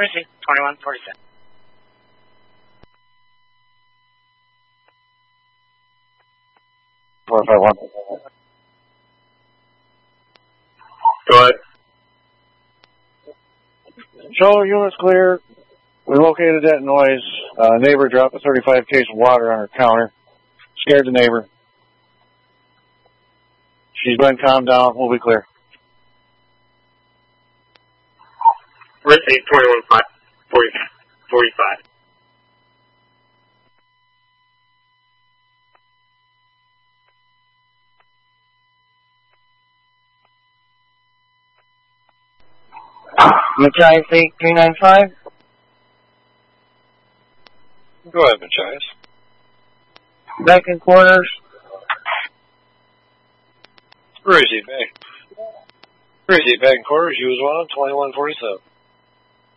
Received, 2147. Go ahead. Shoulder unit's clear. We located that noise. Neighbor dropped a 35 case of water on her counter. Scared the neighbor. She's been calmed down. We'll be clear. Received, 2145. Machias 8395. Go ahead, Machias. Back in quarters. Where is he? Back in quarters. He was on 2147.